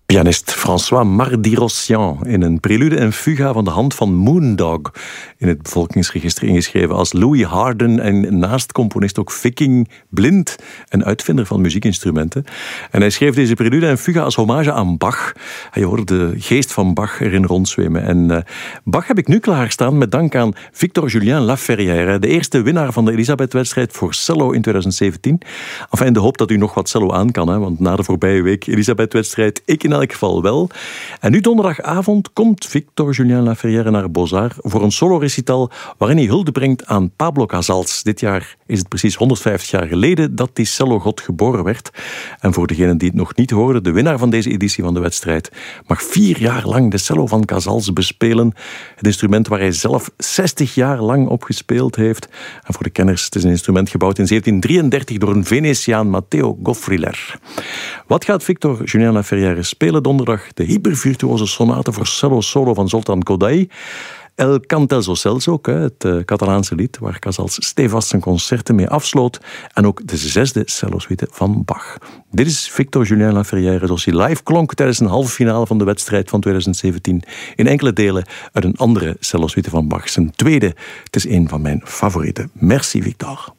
Pianist François Mardy-Rossian in een prelude en fuga van de hand van Moondog, in het bevolkingsregister ingeschreven als Louis Harden en naast componist ook Viking Blind, een uitvinder van muziekinstrumenten. En hij schreef deze prelude en fuga als hommage aan Bach. Je hoorde de geest van Bach erin rondzwemen. En Bach heb ik nu klaarstaan met dank aan Victor-Julien Laferrière, de eerste winnaar van de Elisabeth-wedstrijd voor cello in 2017. Enfin, in de hoop dat u nog wat cello aan kan, hè, want na de voorbije week Elisabeth-wedstrijd, ik in elk geval wel. En nu donderdagavond komt Victor-Julien Laferrière naar Beaux-Arts voor een solo-recital waarin hij hulde brengt aan Pablo Casals. Dit jaar is het precies 150 jaar geleden dat die cellogod geboren werd. En voor degenen die het nog niet hoorden, de winnaar van deze editie van de wedstrijd mag 4 jaar lang de cello van Casals bespelen. Het instrument waar hij zelf 60 jaar lang op gespeeld heeft. En voor de kenners, het is een instrument gebouwd in 1733 door een Venetiaan, Matteo Goffriller. Wat gaat Victor-Julien Laferrière spelen donderdag? De hypervirtuose sonate voor cello solo van Zoltán Kodály. El Cantelzo Celso, het Catalaanse lied waar Casals stevast zijn concerten mee afsloot. En ook de 6e cellosuite van Bach. Dit is Victor-Julien Laferrière zoals hij live klonk tijdens een halve finale van de wedstrijd van 2017. In enkele delen uit een andere cellosuite van Bach. Zijn tweede, het is een van mijn favorieten. Merci Victor.